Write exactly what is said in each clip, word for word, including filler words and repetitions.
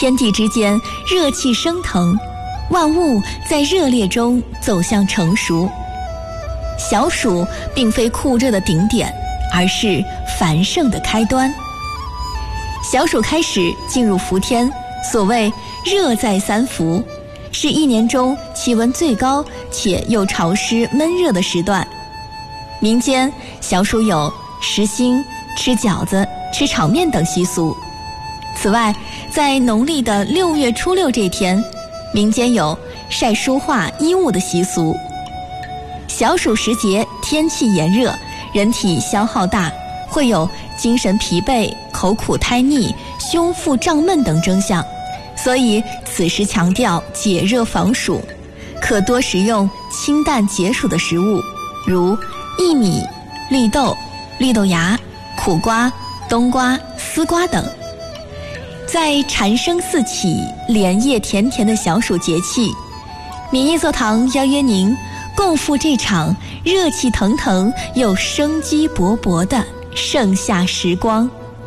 天地之间热气升腾，万物在热烈中走向成熟。小暑并非酷热的顶点，而是繁盛的开端。小暑开始进入伏天，所谓热在三伏，是一年中气温最高且又潮湿闷热的时段。民间小暑有食星、吃饺子、吃炒面等习俗。此外，在农历的六月初六这天，民间有晒书画衣物的习俗。小暑时节，天气炎热，人体消耗大，会有精神疲惫、口苦胎腻、胸腹胀闷等征象，所以此时强调解热防暑，可多食用清淡解暑的食物，如薏米、绿豆、绿豆芽、苦瓜、冬瓜、丝瓜等。在蝉声四起、莲叶甜甜的小暑节气，民艺座堂邀约您共赴这场热气腾腾又生机勃勃的盛夏时光。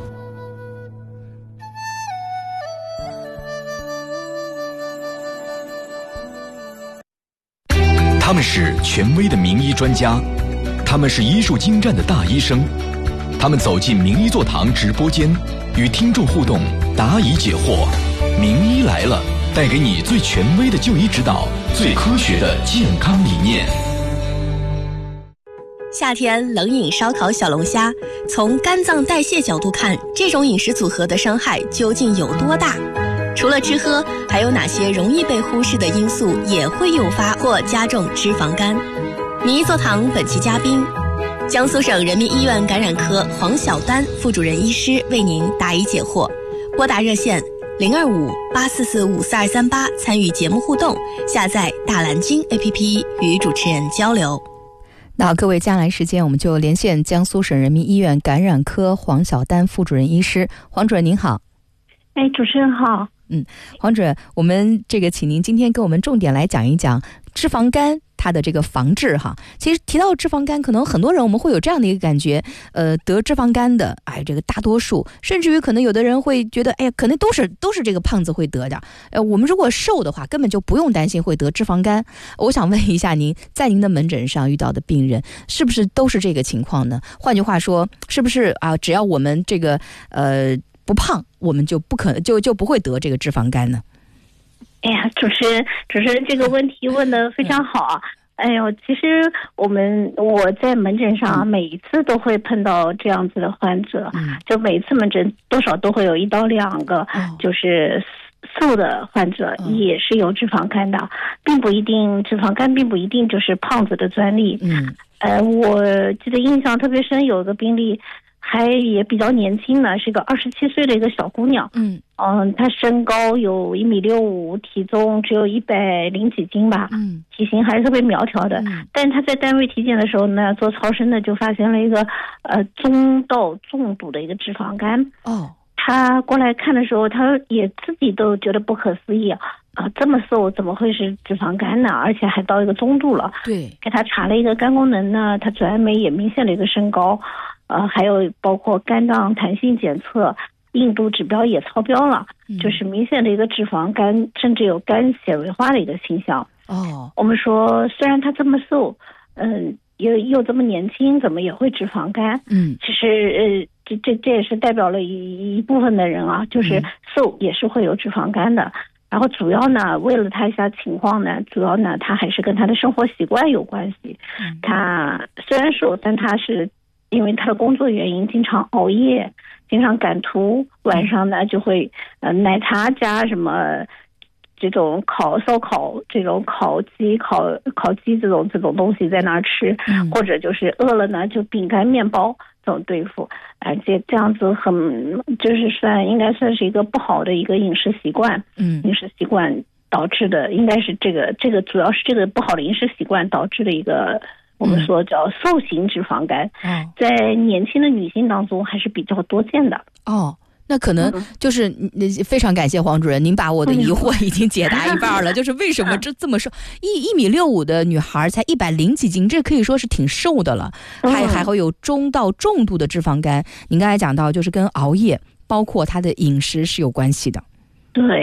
他们是权威的名医专家，他们是医术精湛的大医生，他们走进名医座堂直播间，与听众互动，答疑解惑。名医来了，带给你最权威的就医指导，最科学的健康理念。 夏天冷饮烧烤小龙虾，从肝脏代谢角度看，这种饮食组合的伤害究竟有多大？除了吃喝，还有哪些容易被忽视的因素也会诱发或加重脂肪肝？名医座堂本期嘉宾，江苏省人民医院感染科黄晓丹副主任医师为您答疑解惑。拨打热线零二五八四四五四二三八参与节目互动，下载大蓝鲸 A P P 与主持人交流。 那各位，接下来时间我们就连线江苏省人民医院感染科黄晓丹副主任医师。黄主任您好。 哎，主持人好。 嗯，黄主任，我们这个请您今天给我们重点来讲一讲脂肪肝它的这个防治哈。其实提到脂肪肝，可能很多人我们会有这样的一个感觉，呃，得脂肪肝的，哎，这个大多数，甚至于可能有的人会觉得，哎呀，可能都是都是这个胖子会得的。呃，我们如果瘦的话，根本就不用担心会得脂肪肝。我想问一下您，在您的门诊上遇到的病人，是不是都是这个情况呢？换句话说，是不是啊？只要我们这个呃不胖，我们就不可能就就不会得这个脂肪肝呢？ 哎呀，主持人，主持人这个问题问得非常好啊！哎呦，其实我们我在门诊上、嗯、每一次都会碰到这样子的患者，嗯、就每次门诊多少都会有一到两个，嗯、就是瘦的患者也是有脂肪肝的，嗯、并不一定脂肪肝并不一定就是胖子的专利。嗯，呃，我记得印象特别深，有个病例。还也比较年轻呢，是个二十七岁的一个小姑娘。嗯嗯，她身高有一米六五，体重只有一百零几斤吧。嗯，体型还是特别苗条的。嗯，但是她在单位体检的时候呢，做超声呢就发现了一个呃中到重度的一个脂肪肝。哦，她过来看的时候，她也自己都觉得不可思议啊。啊，这么瘦怎么会是脂肪肝呢？而且还到一个中度了。对，给她查了一个肝功能呢，她转氨酶也明显的一个升高。呃，还有包括肝脏弹性检测，硬度指标也超标了，嗯、就是明显的一个脂肪肝，甚至有肝纤维化的一个倾向。哦，我们说虽然他这么瘦，嗯，又又这么年轻，怎么也会脂肪肝？嗯，其实呃，这这这也是代表了一一部分的人啊，就是瘦也是会有脂肪肝的。然后主要呢，为了他一下情况呢，主要呢，他还是跟他的生活习惯有关系。嗯、他虽然瘦，但他是。因为他的工作原因，经常熬夜，经常赶图，晚上呢就会呃奶茶加什么这种烤烧烤、这种烤鸡、烤烤鸡这种这种东西在那儿吃，嗯、或者就是饿了呢就饼干、面包这种对付，而且这样子很就是算应该算是一个不好的一个饮食习惯，嗯，饮食习惯导致的，应该是这个这个主要是这个不好的饮食习惯导致的一个。我们说叫瘦型脂肪肝，嗯、在年轻的女性当中还是比较多见的。哦， 那可能就是、嗯、非常感谢黄主任，您把我的疑惑已经解答一半了。就是为什么这这么瘦？一一米六五的女孩才一百零几斤，这可以说是挺瘦的了。还还会有中到重度的脂肪肝。您刚才讲到，就是跟熬夜，包括她的饮食是有关系的。 对。